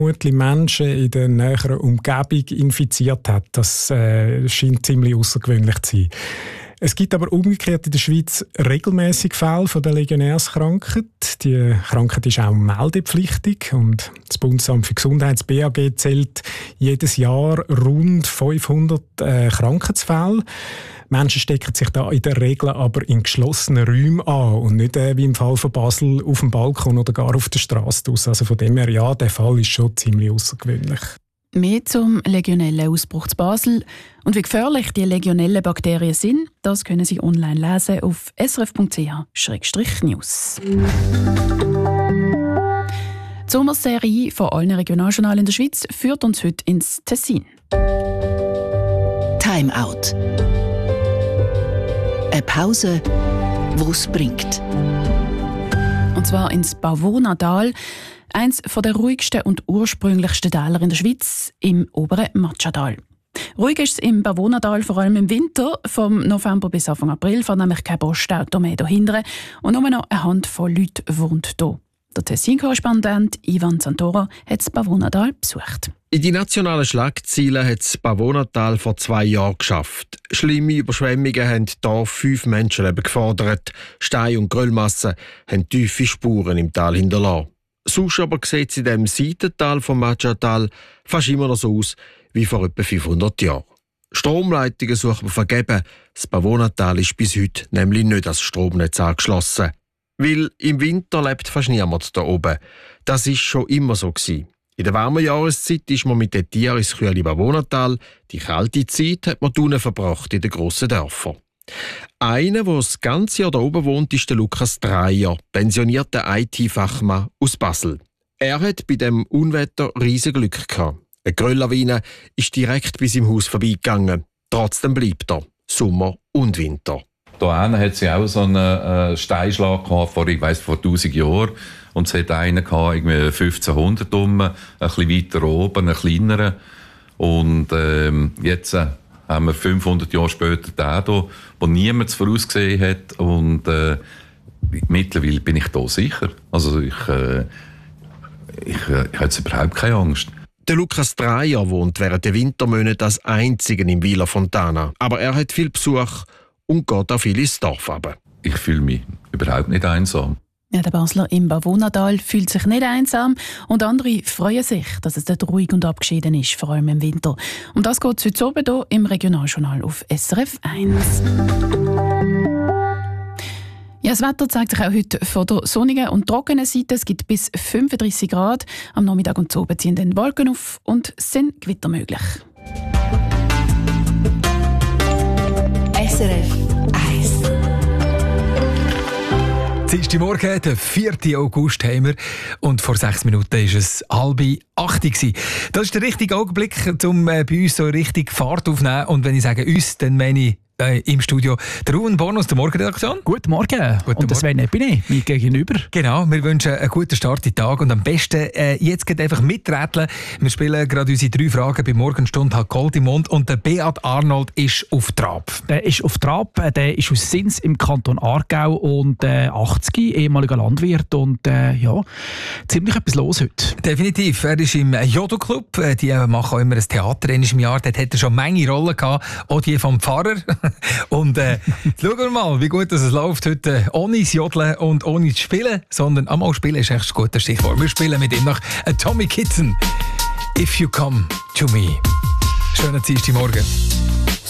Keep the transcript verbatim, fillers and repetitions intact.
vermutlich Menschen in der näheren Umgebung infiziert hat. Das äh, scheint ziemlich außergewöhnlich zu sein. Es gibt aber umgekehrt in der Schweiz regelmäßig Fälle von der Legionärskrankheit. Die Krankheit ist auch meldepflichtig und das Bundesamt für Gesundheit, das B A G, zählt jedes Jahr rund fünfhundert äh, Krankheitsfälle. Menschen stecken sich da in der Regel aber in geschlossenen Räumen an und nicht äh, wie im Fall von Basel auf dem Balkon oder gar auf der Straße aus. Also von dem her, ja, der Fall ist schon ziemlich außergewöhnlich. Mehr zum Legionellenausbruch zu Basel und wie gefährlich die Legionellenbakterien sind, das können Sie online lesen auf s r f punkt c h slash news. Die Sommerserie von allen Regionaljournalen in der Schweiz führt uns heute ins Tessin. Time Out. Eine Pause, die es bringt. Und zwar ins Bavona-Tal, eines der ruhigsten und ursprünglichsten Täler in der Schweiz, im oberen Matschadal. Ruhig ist es im Bavona-Tal vor allem im Winter. Vom November bis Anfang April fährt nämlich kein Postauto mehr dahinter und nur noch eine Handvoll Leute wohnt hier. Der Tessin-Korrespondent Ivan Santoro hat das Bavona-Tal besucht. In die nationalen Schlagzeilen hat das Bavona-Tal vor zwei Jahren geschafft. Schlimme Überschwemmungen haben hier fünf Menschenleben gefordert. Stein- und Gröllmassen haben tiefe Spuren im Tal hinterlassen. Sonst aber sieht es in diesem Seitental vom Matschadal fast immer noch so aus wie vor etwa fünfhundert Jahren. Stromleitungen sucht man vergeben. Das Bavona-Tal ist bis heute nämlich nicht als Stromnetz angeschlossen. Weil im Winter lebt fast niemand da oben. Das war schon immer so gewesen. In der warmen Jahreszeit ist man mit den Tieren ins kühle Bavona-Tal. Die kalte Zeit hat man unten verbracht in den grossen Dörfern. Einer, der das ganze Jahr da oben wohnt, ist der Lukas Dreyer, pensionierter I T-Fachmann aus Basel. Er hat bei dem Unwetter riesen Glück gehabt. Eine Grölllawine ist direkt bis im Haus vorbeigegangen. Trotzdem bleibt er, Sommer und Winter. Da hinten hat sie auch so einen äh, Steinschlag gehabt, vor, ich weiss, vor tausend Jahren. Und es hat einen gehabt, irgendwie fünfzehnhundert rum, ein bisschen weiter oben, einen kleineren. Und ähm, jetzt äh, haben wir fünfhundert Jahre später den hier, wo niemand es vorausgesehen hat. Und äh, mittlerweile bin ich da sicher. Also ich, äh, ich, äh, ich habe jetzt überhaupt keine Angst. Der Lukas Dreyer wohnt während der Wintermonate als Einziger im Villa Fontana. Aber er hat viel Besuch und geht auch viel ins Dorf runter. Ich fühle mich überhaupt nicht einsam. Ja, der Basler im Bavona-Tal fühlt sich nicht einsam und andere freuen sich, dass es dort ruhig und abgeschieden ist, vor allem im Winter. Um das geht es heute Abend hier im Regionaljournal auf S R F eins. Ja, das Wetter zeigt sich auch heute von der sonnigen und trockenen Seite. Es gibt bis fünfunddreissig Grad. Am Nachmittag und zu oben ziehen dann Wolken auf und es sind Gewitter möglich. S R F eins. Dienstagmorgen, den vierten August haben wir und vor sechs Minuten war es halb acht. Das ist der richtige Augenblick, um bei uns so richtig Fahrt aufzunehmen. Und wenn ich sage uns, dann meine ich äh, im Studio der Ruben Born aus der Morgenredaktion. Guten Morgen. Guten und das Sven Epine, mir gegenüber. Genau, wir wünschen einen guten Start in den Tag und am besten äh, jetzt geht einfach miträtseln. Wir spielen gerade unsere drei Fragen bei Morgenstunde hat Gold im Mund und der Beat Arnold ist auf Trab. Der ist auf Trab, der ist aus Sins im Kanton Aargau und äh, achtzig, ehemaliger Landwirt und äh, ja, ziemlich etwas los heute. Definitiv, er ist im Jodo-Club, die machen auch immer ein Theater im Jahr, dort hat er schon eine Menge Rollen gehabt, auch die vom Pfarrer. Und äh, schauen wir mal, wie gut dass es läuft heute, ohne das Jodeln und ohne das Spielen, sondern einmal spielen ist echt ein gutes Stichwort. Wir spielen mit ihm noch Tommy Kitson, If You Come To Me. Schönen Dienstagmorgen.